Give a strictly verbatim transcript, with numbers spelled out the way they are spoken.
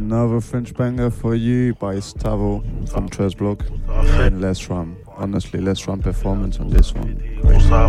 Another French banger for you by Stavo from Trust Block and Les Ram. Honestly, Les Ram performance on this one. Crazy.